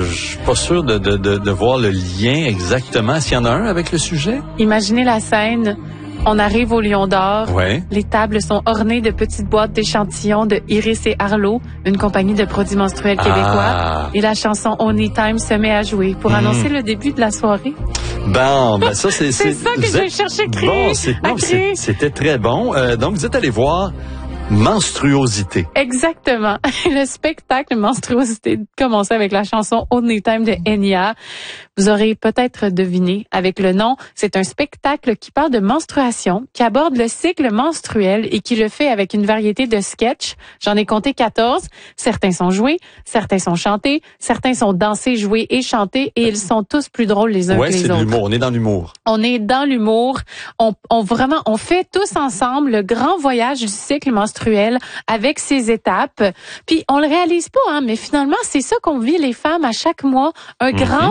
je suis pas sûr de voir le lien exactement. S'il y en a un avec le sujet? Imaginez la scène. On arrive au Lion d'Or. Ouais. Les tables sont ornées de petites boîtes d'échantillons de Iris et Arlo, une compagnie de produits menstruels québécois. Et la chanson Only Time se met à jouer pour annoncer le début de la soirée. Bon, ben ça, c'est ça que je cherchais à créer. C'était très bon. Donc, vous êtes allé voir Menstruosité. Exactement. Le spectacle Menstruosité commençait avec la chanson Only Time de Enya. Vous aurez peut-être deviné avec le nom, c'est un spectacle qui parle de menstruation, qui aborde le cycle menstruel et qui le fait avec une variété de sketchs. J'en ai compté 14. Certains sont joués, certains sont chantés, certains sont dansés, joués et chantés et ils sont tous plus drôles les uns que les autres. Ouais, c'est de l'humour. On est dans l'humour. On est dans l'humour. On fait tous ensemble le grand voyage du cycle menstruel avec ses étapes. Puis on le réalise pas, mais finalement, c'est ça qu'on vit les femmes à chaque mois. Un grand